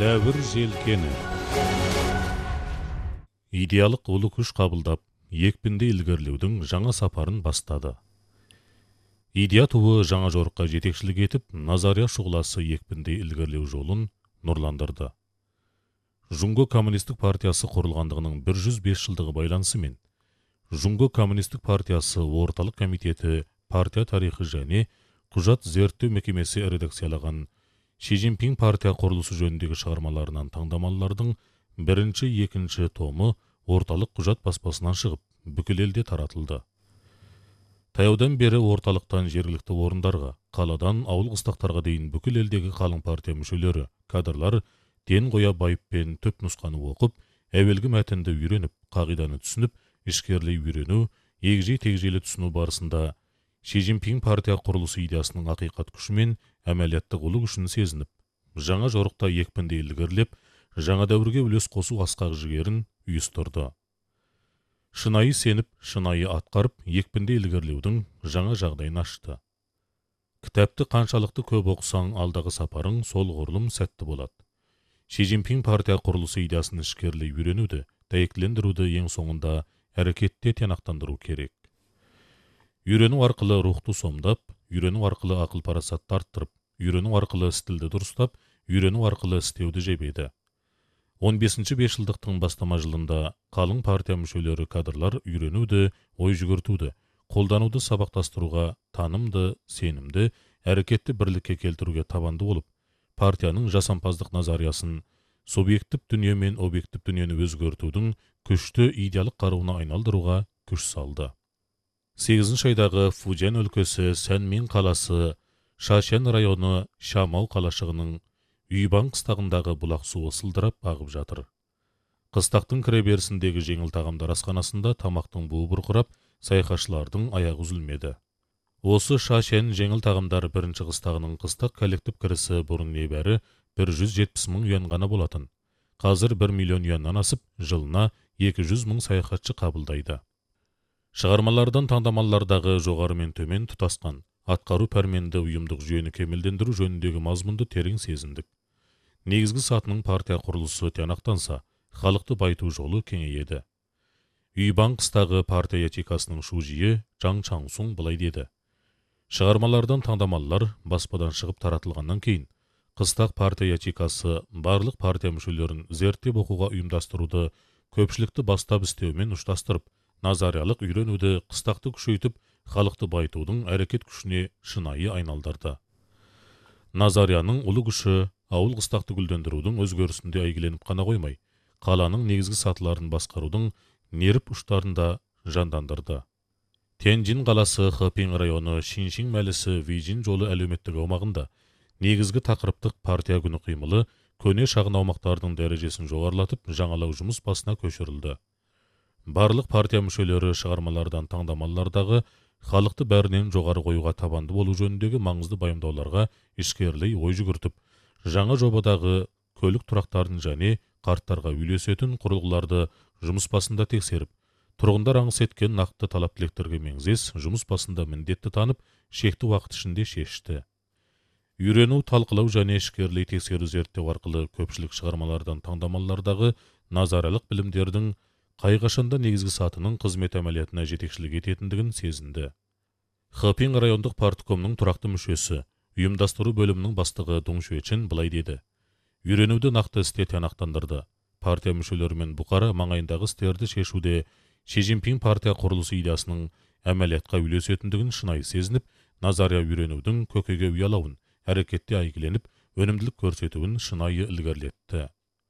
Дәуір желкені. Идеялық ұлы күш қабылдап, екпінді ілгерлеудің жаңа сапарын бастады. Идея туы жаңа жорыққа жетекшілік етіп, Назария шұғыласы екпінді ілгерлеу жолын нұрландырды. Жунго коммунистік партиясы құрылғандығының 105 жылдығы байланысымен, Жунго коммунистік партиясы орталық комитеті партия тарихы және құжат зерттеу мекемесі редакциялаған Ши Цзиньпин партия құрылысы жөніндегі шығармаларынан таңдамалардың бірінші, екінші томы орталық құжат баспасынан шығып, бүкіл елде таратылды. Таяудан бері орталықтан жергілікті орындарға, қаладан ауыл қыстақтарға дейін бүкіл елдегі қалың партия мүшелері, кадрлар ден қоя байыппен төп нұсқаны оқып, әуелгі мәтінді үйреніп, қағиданы түсініп, ішкерлей үйрену, егжей-тегжейлі түсіну барысында Ши Цзиньпин партия құрылысы идеясының ақиқат күшімен әмәлияттық ұлы күшін сезініп, жаңа жорықта екпінді ілгерлеп, жаңа дәуірге үлес қосу асқақ жігерін ұйыстырды. Шынайы сеніп, шынайы атқарып, екпінді ілгерлеудің жаңа жағдайын ашты. Кітапты қаншалықты көп оқысаң, алдағы сапарың солғұрлым сәтті болады. Ши Цзиньпин партия құрылысы идеясын ішкерлей үйренуді, дәйектілендіруді ең соңында әрекетте тиянақтандыру керек. Үйрену арқылы рухты сомдап, үйрену арқылы ақыл парасатты арттырып, үйрену арқылы стілді дұрыстап, үйрену арқылы істеуді жебеді. 15-ші бесжылдықтың бастама жылында қалың партия мүшелері кадрлар үйренуді, ой жүгіртуді, қолдануды сабақтастыруға, танымды, сенімді, әрекетті бірлікке келтіруге табанды болып, партияның жасампаздық назариясын субъектив дүние мен объектив дүниені өзгертудің күшті идеялық қаруына айналдыруға күш салды. 8-ші айдағы Фудзян өлкесі Сәнмен қаласы Шашен районы Шамау қалашығының Үйбан қыстағындағы бұлақ суы сылдырап ағып жатыр. Қыстақтың кіреберісіндегі жеңіл тағамдар асханасында тамақтың буы бұрқырап, саяхатшылардың аяғы үзілмеді. Осы Шашен жеңіл тағамдар бірінші қыстағының қыстақ коллектив кірісі бұрын небәрі 170 мың юан ғана болатын. Қазір 1 миллион юаннан асып, жылына 200 мың саяхатшы қабылдайды. Шығармалардан таңдамалардағы жоғары мен төмен тұтасқан, атқару пәрменді ұйымдық жүйені кемелдендіру жөніндегі мазмұнды терең сезіндік. Негізгі сатының партия құрылысы тиянақтанса, халықты байту жолы кеңейеді. Үйбан қыстағы партия ячейкасының шужиі Чаң Чаңсун былай деді. Шығармалардан таңдамалар баспадан шығып таратылғаннан кейін, қыстақ партия ячейкасы барлық партия мүшелерін зерттеп оқуға ұйымдастыруды, көпшілікті бастап істеумен ұштастырып, назариялық үйренуді, қыстақты күшейтіп, халықты байтудың әрекет күшіне шынайы айналдырды. Назарияның ұлы күші ауыл қыстақты гүлдендірудің өзгерісінде әйгіленіп қана қоймай, қаланың негізгі сатыларын басқарудың неріп ұштарында жандандырды. Тяньжин қаласы Хэпин районы Шиншин мәлісі Вейжин жолы әлеуметтік аумағында негізгі тақырыптық партия күні қимылы көне шағын аумақтардың дәрежесін жоғарылатып, жаңалау жұмыс басына көшірілді. Барлық партия мүшелері шығармалардан таңдамалардағы халықты бәрінен жоғары қоюға табанды болу жөніндегі маңызды баяндауларға ішкерлей ой жүгіртіп, жаңа жобадағы көлік тұрақтарын және қарттарға үйлесетін құрылғыларды жұмыс басында тексеріп, тұрғындар аңыс еткен нақты талап тілектерге меңзес жұмыс басында міндетті танып, шекті уақыт ішінде шешті. Үйрену, талқылау және ішкерлей тексеру зерттеу арқылы көпшілік шығармалардан таңдамалардағы назаралық білімдердің қайғашында негізгі сатының қызмет әмәлиятына жетекшілік ететіндігін сезінді. Хэпин райондық парткомның тұрақты мүшесі, ұйымдастыру бөлімінің бастығы Дун Шуэчен былай деді. Үйренуді нақты істе тиянақтандырды. Партия мүшелерімен бұқара маңайындағы істерді шешуде Ши Цзиньпин партия құрылысы идеясының әмәлиятқа үйлесетіндігін шынайы сезініп, назария үйренудің көкеге ұялауын, әрекетте әйгіленіп, өнімділік көрсетуін шынайы ілгерлетті.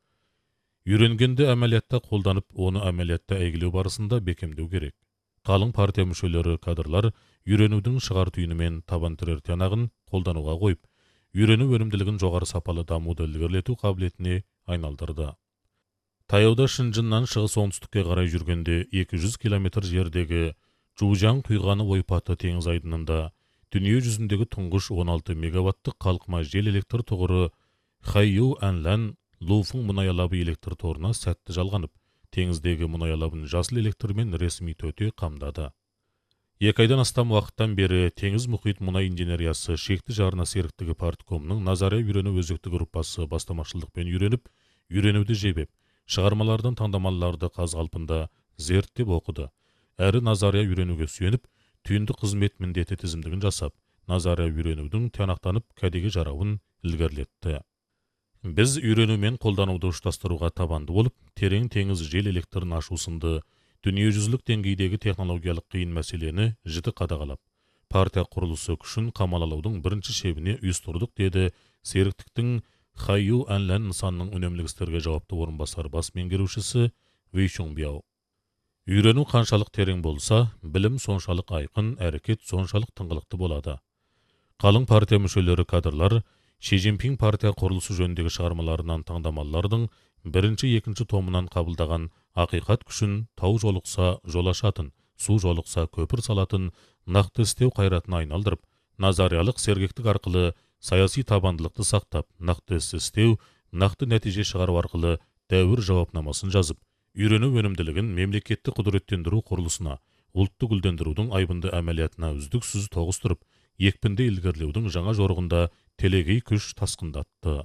Үйренгенді әмәлиятта қолданып, оны әмәлиятта әйгілеу барысында бекемдеу керек. Қалың партия мүшелері кадрлар үйренудің шығар түйінімен табан тірер тиянағын қолдануға қойып, үйрену өнімділігін жоғары сапалы дамуды ілгерлету қабілетіне айналдырды. Таяуда Шынжыннан шығыс оңтүстікке қарай жүргенде 200 километр жердегі Чжужан құйғаны ойпаты теңіз айдынында дүние жүзіндегі тұңғыш 16 мегаваттық қалқыма жел электр тұғыры Хайю Әнлән Луфың мұнай алабы электр торына сәтті жалғанып, теңіздегі мұнай алабын жасыл электрмен ресми төте қамдады. 2 айдан астам уақыттан бері Теңіз мұхит мұнай инженериясы шекті жарына серіктігі парткомының назария үйрену өзекті группасы бастамашылықпен үйренуді жебеп, шығармалардан таңдамаларды қаз қалпында зерттеп оқыды. Әрі назария үйренуге сүйеніп, түйінді қызмет міндеті тізімдігін жасап, назария үйренудің тиянақтанып кәдеге жарауын ілгерілетті. Біз үйренумен қолдануды ұштастыруға табанды болып, терең теңіз жел электрін ашу сынды дүниежүзілік деңгейдегі технологиялық қиын мәселені жіті қадағалап, партия құрылысы күшін қамалалаудың бірінші шебіне ұйыстырдық, деді серіктіктің Хайю Әнлән нысанның үнемлік істерге жауапты орынбасар бас меңгерушісі Вей Чоңбияу. Үйрену қаншалық терең болса, білім соншалық айқын, әрекет соншалық тыңғылықты болады. Қалың партия мүшелері кадрлар Ши Цзиньпин партия құрылысы жөніндегі шығармаларынан таңдамалардың бірінші, екінші томынан қабылдаған ақиқат күшін тау жолықса жол ашатын, су жолықса көпір салатын, нақты істеу қайратын айналдырып, назариялық сергектік арқылы саяси табандылықты сақтап, нақты іс істеу, нақты нәтиже шығару арқылы дәуір жауапнамасын жазып, үйрену өнімділігін мемлекетті құдыреттендіру құрылысына, ұлтты гүлдендірудің айбынды әмәлиятына үздіксіз тоғыстырып, екпінді ілгерілеудің жаңа жорығында телегей күш тасқындатты.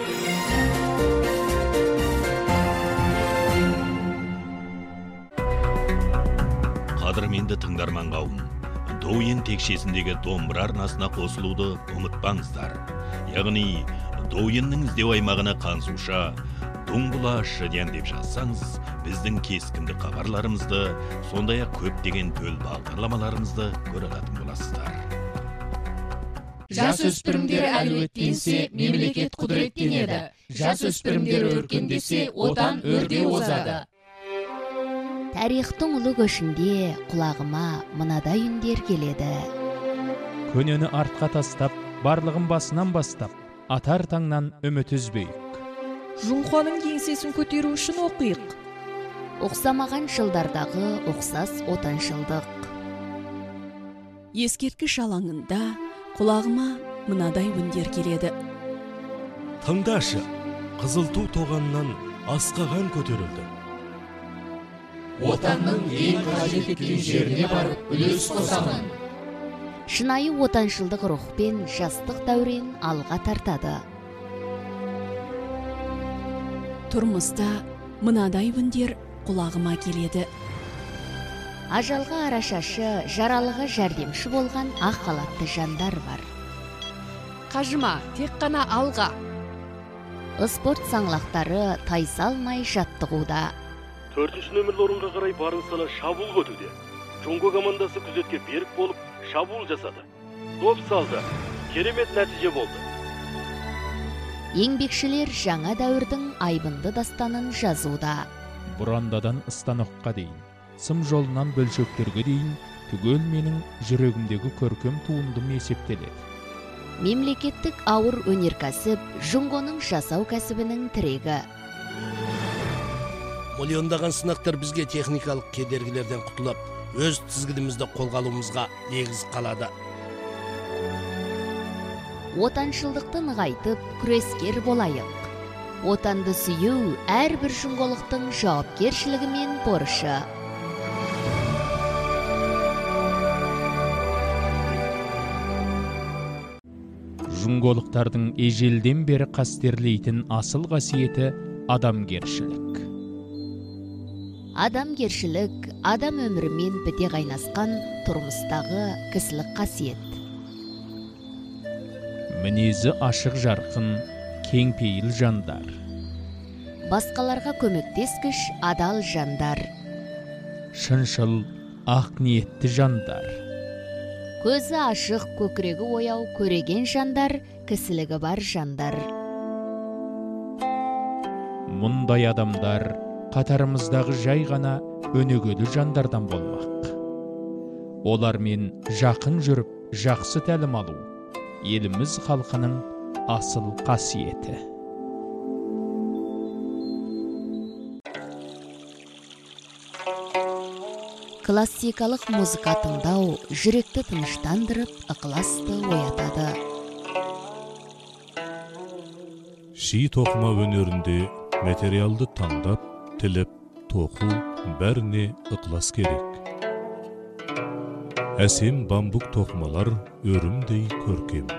Қадірменді тыңдарман қауым, Доуен текшесіндегі домбыра арнасына қосылуды ұмытпаңыздар. Яғни, Доуеннің іздеу аймағына қансуша, Дуңбұлашы ден деп жазсаңыз, біздің кескінді хабарларымызды, сондай-ақ көптеген төл бағдарламаларымызды көре алатын боласыздар. Жасөспірімдер әлеуеттенсе, мемлекет құдіреттенеді. Жасөспірімдер өркендесе, отан өрде озады. Тарихтың ұлы көшінде құлағыма мынадай үндер келеді. Көнені артқа тастап, барлығын басынан бастап, атар таңнан үміт үзбейік. Жұңқаның еңсесін көтеру үшін оқиық. Оқсамаған жылдардағы оқсас отаншылдық. Ескерткіш алаңында құлағыма мынадай үндер келеді. Тыңдашы, қызыл ту тоғаннан асқаған көтерілді. Отанның ең қажет еткен жеріне барып үлес қосамын. Шынайы отаншылдық рухпен жастық дәурен алға тартады. Тұрмыста мынадай үндер құлағыма келеді. Ажалға арашашы, жаралыға жәрдемші болған ақ халатты жандар бар. Қажыма, тек қана алға. Спорт саңлақтары тайсалмай жаттығуда. 4-ші нөмірлі орынға қарай барын сала шабуыл көтуде. Жонго командасы күзетке берік болып шабуыл жасады. Доп салды. Керемет нәтиже болды. Еңбекшілер жаңа дәуірдің айбынды дастанын жазуда. Бұрандадан станокқа дейін, сым жолынан бөлшектерге дейін, түгел менің жүрегімдегі көркем туындым есептеледі. Мемлекеттік ауыр өнеркәсіп Жұңғоның жасау кәсібінің тірегі. Миллиондаған сынақтар бізге техникалық кедергілерден құтылып, өз тізгінімізді қолға алуымызға негіз қалады. Отаншылдықты нығайтып, күрескер болайық. Отанды сүю әрбір жұңғолықтың жауапкершілігі мен борышы. Жұңғолықтардың ежелден бері қастерлейтін асыл қасиеті адамгершілік. Адамгершілік адам өмірімен біте қайнасқан тұрмыстағы кісілік қасиет. Мінезі ашық жарқын, кең пейіл жандар. Басқаларға көмектескіш адал жандар. Шыншыл, ақ ниетті жандар. Көзі ашық, көкірегі ояу, көреген жандар, кісілігі бар жандар. Мұндай адамдар қатарымыздағы жай ғана өнегелі жандардан болмақ. Олармен жақын жүріп, жақсы тәлім алу, еліміз халқының асыл қасиеті. Классикалық музыка тыңдау жүректі тыныштандырып, ықыласты оятады. Ши тоқыма өнерінде материалды таңдап, тіліп, тоқу бәріне ықылас керек. әсем бамбук тоқымалар өрімдей көркем.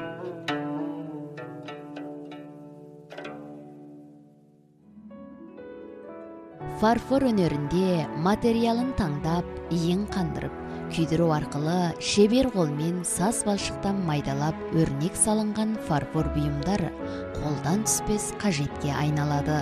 Фарфор өнерінде материалын таңдап, иін қандырып, күйдіру арқылы шебер қолмен саз балшықтан майдалап өрнек салынған фарфор бұйымдар қолдан түспес қажетке айналады.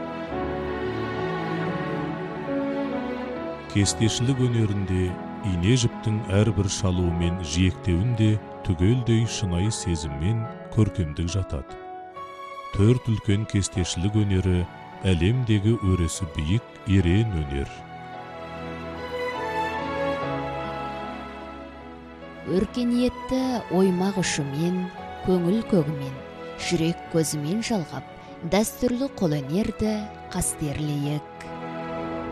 Кестешілік өнерінде ине жіптің әрбір шалуы мен жиектеуінде түгелдей шынайы сезіммен көркемдік жатады. Төрт үлкен кестешілік өнері әлемдегі өресі биік ерен өнер. Өркениетті оймақ ұшымен, көңіл көгімен, жүрек көзімен жалғап, дәстүрлі қолөнерді қастерлейік.